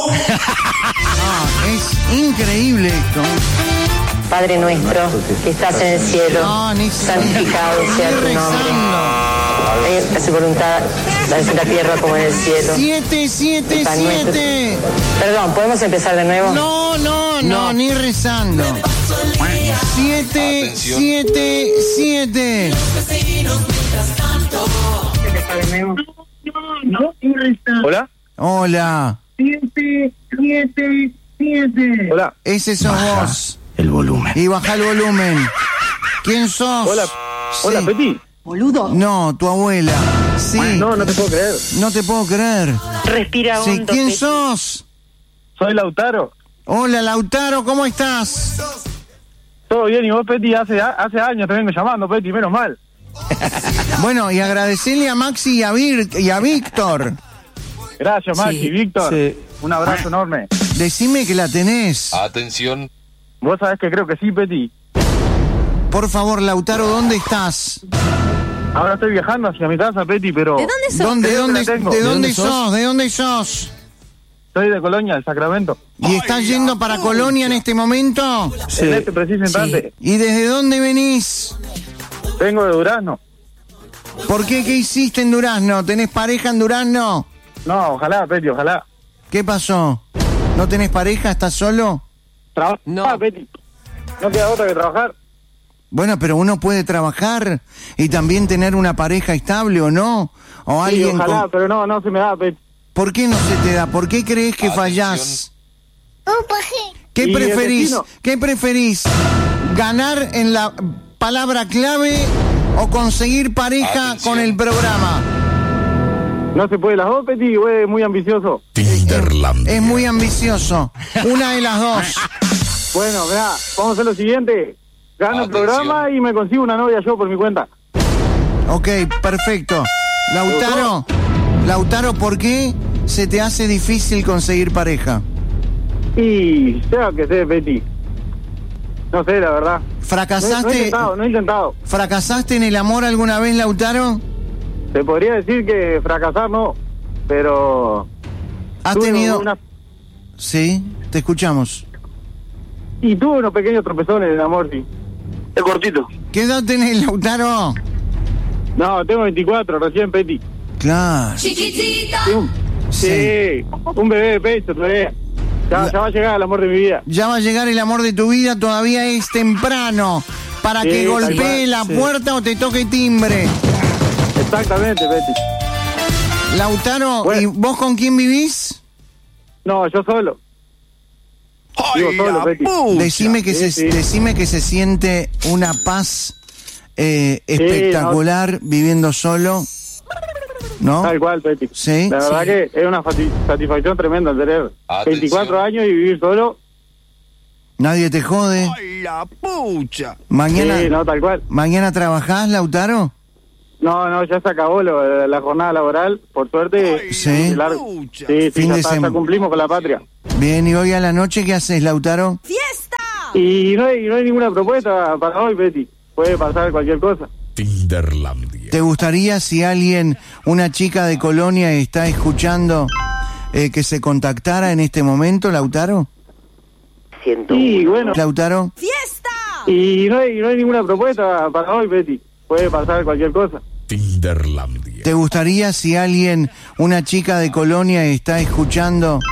Es increíble esto. Padre nuestro, que estás en el cielo, santificado sea tu nombre. Hágase tu voluntad, en la tierra como en el cielo. 7. Perdón, ¿podemos empezar de nuevo? No, ni rezando. 7. ¿Hola? Hola. 7. Hola. Ese sos vos. El volumen. Y baja el volumen. ¿Quién sos? Hola, Peti. Boludo. No, tu abuela. Sí. No te puedo creer. No te puedo creer. Respira Sí, hondo. ¿quién Peti. sos? Soy Lautaro. Hola, Lautaro, ¿cómo estás? Todo bien, y vos, Peti, hace años te vengo llamando, Peti, menos mal. Bueno, y agradecerle a Maxi y a Víctor. Gracias, Maxi, Sí, Víctor. sí. Un abrazo enorme. Decime que la tenés. Atención. Vos sabés que creo que sí, Peti. Por favor, Lautaro, ¿dónde estás? Ahora estoy viajando hacia mi casa, Peti, pero... ¿De dónde sos? ¿De Creo que dónde la tengo. ¿De ¿De dónde dónde sos? sos? ¿De dónde sos? Soy de Colonia, de Sacramento. ¿Y estás yendo para Colonia en este momento? En este preciso instante. ¿Y desde dónde venís? Vengo de Durazno. ¿Por qué? ¿Qué hiciste en Durazno? ¿Tenés pareja en Durazno? No, ojalá, Peti, ojalá. ¿Qué pasó? ¿No tenés pareja? ¿Estás solo? Trabaja, Peti. No queda otra que trabajar. Bueno, pero uno puede trabajar y también tener una pareja estable, ¿o no? O Sí, alguien ojalá, con... pero no se me da, Peti. ¿Por qué no se te da? ¿Por qué crees que fallás? ¿Qué ¿Y el preferís? destino? ¿Qué preferís? ¿Ganar en la palabra clave o conseguir pareja Atención. con el programa? No se puede las dos, Peti, güey, muy ambicioso. Tinderlandia. Es muy ambicioso. Una de las dos. Bueno, mirá, vamos a hacer lo siguiente. Gano el Atención. programa y me consigo una novia yo por mi cuenta. Ok, perfecto. Lautaro, ¿por qué se te hace difícil conseguir pareja? Y sea que sé, Peti. No sé, la verdad. ¿Fracasaste, No he intentado. ¿Fracasaste en el amor alguna vez, Lautaro? Se podría decir que fracasar no, pero... ¿Has tuve tenido...? una- Sí, te escuchamos. Y tuve unos pequeños tropezones en el amor, sí. Es cortito. ¿Qué edad tenés, Lautaro? No, tengo 24, recién, Peti. Claro. Sí, Sí. un bebé de pecho todavía. Ya va a llegar el amor de mi vida. Ya va a llegar el amor de tu vida, todavía es temprano para Sí, que tal golpee cual, la sí. puerta o te toque timbre. Exactamente, Peti. Lautaro, Bueno. ¿y vos con quién vivís? No, yo solo. Vivo solo, Peti. Decime que, sí. decime que se siente una paz espectacular viviendo solo, ¿no? Tal cual, Peti. Sí. La verdad que es una satisfacción tremenda tener Atención. 24 años y vivir solo. Nadie te jode. La pucha. Mañana, Sí, no, tal cual. ¿Mañana trabajás, Lautaro? No, ya se acabó la jornada laboral, por suerte. Sí. Largo. Sí, Fin de ya semana. cumplimos con la patria. Bien, ¿y hoy a la noche qué haces, Lautaro? Y no hay ninguna propuesta para hoy, Peti. Puede pasar cualquier cosa. Tinderlandia. ¿Te gustaría si alguien, una chica de Colonia está escuchando, que se contactara en este momento, Lautaro? Y bueno, Lautaro, y no hay ninguna propuesta para hoy, Peti. Puede pasar cualquier cosa. Tinderlandia. ¿te gustaría si alguien, una chica de Colonia está escuchando,